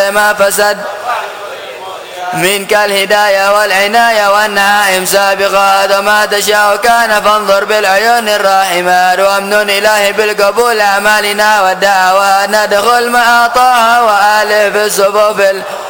الشر ما فسد منك الهداية والعناية والنعائم سابقات وما تشاء كان فانظر بالعيون الراحمات وامن إلهي بالقبول أعمالنا والدعوات ندخل مع طه وآله في الصفوف